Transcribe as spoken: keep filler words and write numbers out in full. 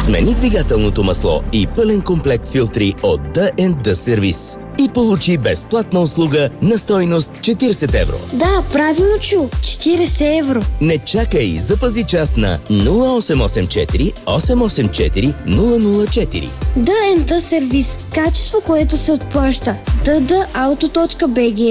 Смени двигателното масло и пълен комплект филтри от Ди енд Ди сервис и получи безплатна услуга на стойност четирийсет евро. Да, правилно чу. четирийсет евро. Не чакай, запази час на нула осем осем четири осем осем четири нула нула четири. Ди енд Ди сервис. Качество, което се отплаща. ди ди ауто точка би джи